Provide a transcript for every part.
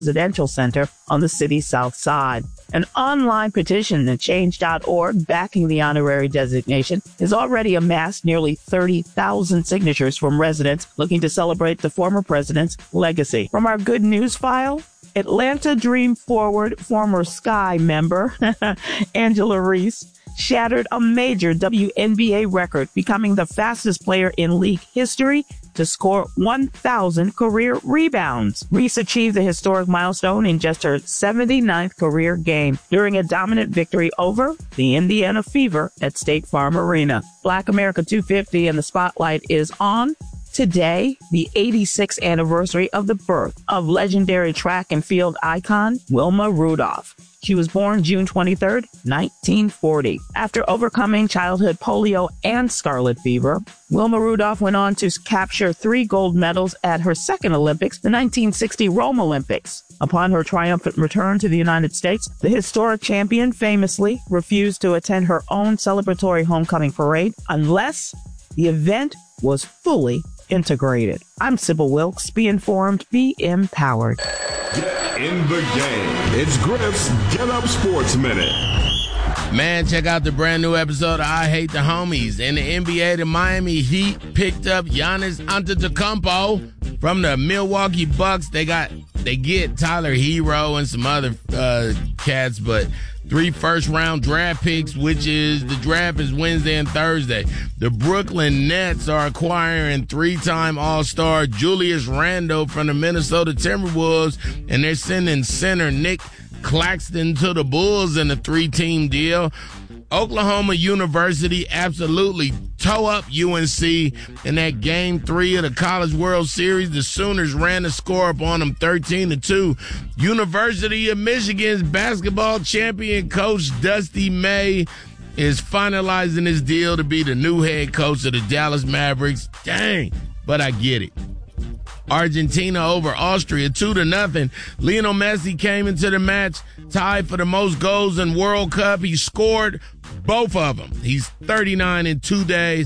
Residential Center on the city's south side. An online petition at change.org backing the honorary designation has already amassed nearly 30,000 signatures from residents looking to celebrate the former president's legacy. From our Good News file, Atlanta Dream forward former Sky member Angela Reese shattered a major WNBA record, becoming the fastest player in league history to score 1,000 career rebounds. Reese achieved the historic milestone in just her 79th career game during a dominant victory over the Indiana Fever at State Farm Arena. Black America 250 and the spotlight is on today, the 86th anniversary of the birth of legendary track and field icon Wilma Rudolph. She was born June 23, 1940. After overcoming childhood polio and scarlet fever, Wilma Rudolph went on to capture 3 gold medals at her second Olympics, the 1960 Rome Olympics. Upon her triumphant return to the United States, the historic champion famously refused to attend her own celebratory homecoming parade unless the event was fully integrated. I'm Sybil Wilkes. Be informed, be empowered. Get in the game. It's Griff's Get Up Sports Minute. Man, check out the brand new episode of I Hate the Homies. In the NBA, the Miami Heat picked up Giannis Antetokounmpo from the Milwaukee Bucks. They get Tyler Hero and some other cats, but 3 first-round draft picks, which is the draft is Wednesday and Thursday. The Brooklyn Nets are acquiring 3-time All-Star Julius Randle from the Minnesota Timberwolves, and they're sending center Nick Claxton to the Bulls in a 3-team deal. Oklahoma University absolutely toe up UNC in that Game 3 of the College World Series. The Sooners ran the score up on them 13-2. University of Michigan's basketball champion coach Dusty May is finalizing his deal to be the new head coach of the Dallas Mavericks. Dang, but I get it. Argentina over Austria 2-0. Lionel Messi came into the match tied for the most goals in World Cup. He scored both of them. He's 39 in 2 days.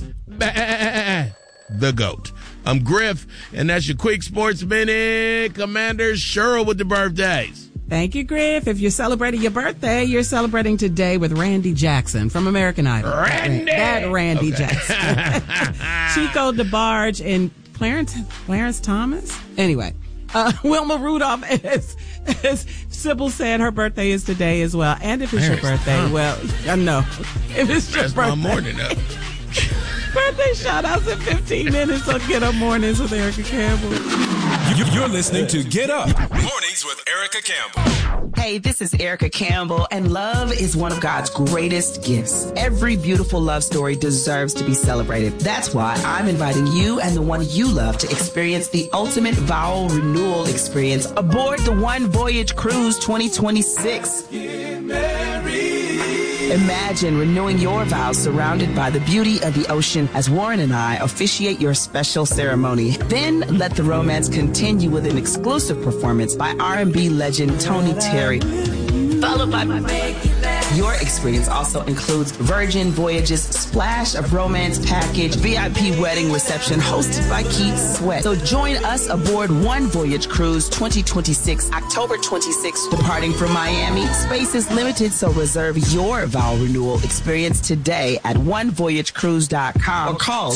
The GOAT. I'm Griff, and that's your quick sports minute. Commander Cheryl with the birthdays. Thank you, Griff. If you're celebrating your birthday, you're celebrating today with Randy Jackson from American Idol. That Randy Jackson. Chico DeBarge and Clarence Thomas? Anyway, Wilma Rudolph, as Sybil said, her birthday is today as well. And if it's your birthday, well, I know. If it's your birthday. My morning up. Birthday shout-outs in 15 minutes on Get Up Mornings with Erica Campbell. You're listening to Get Up Mornings with Erica Campbell. Hey, this is Erica Campbell, and love is one of God's greatest gifts. Every beautiful love story deserves to be celebrated. That's why I'm inviting you and the one you love to experience the ultimate vow renewal experience aboard the One Voyage Cruise 2026. Get married. Imagine renewing your vows surrounded by the beauty of the ocean as Warren and I officiate your special ceremony. Then let the romance continue with an exclusive performance by R&B legend Tony Terry. Followed by your experience also includes Virgin Voyages Splash of Romance Package, VIP wedding reception hosted by Keith Sweat. So join us aboard One Voyage Cruise 2026, October 26th, departing from Miami. Space is limited, so reserve your vow renewal experience today at onevoyagecruise.com or call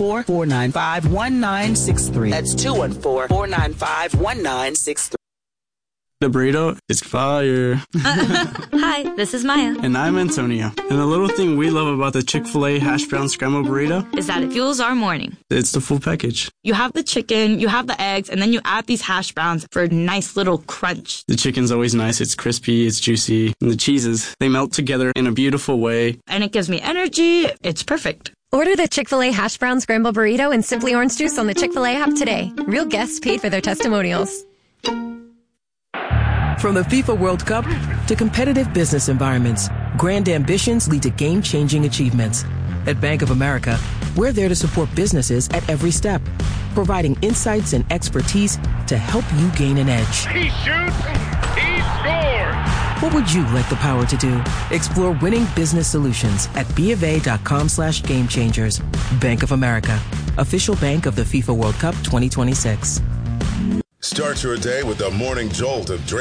214-495-1963. That's 214-495-1963. The burrito is fire. Hi, this is Maya. And I'm Antonio. And the little thing we love about the Chick-fil-A hash brown scrambled burrito is that it fuels our morning. It's the full package. You have the chicken, you have the eggs, and then you add these hash browns for a nice little crunch. The chicken's always nice. It's crispy, it's juicy. And the cheeses, they melt together in a beautiful way. And it gives me energy. It's perfect. Order the Chick-fil-A hash brown scrambled burrito and Simply Orange Juice on the Chick-fil-A app today. Real guests paid for their testimonials. From the FIFA World Cup to competitive business environments, grand ambitions lead to game-changing achievements. At Bank of America, we're there to support businesses at every step, providing insights and expertise to help you gain an edge. He shoots, he scores! What would you like the power to do? Explore winning business solutions at BofA.com/gamechangers. Bank of America, official bank of the FIFA World Cup 2026. Start your day with the morning jolt of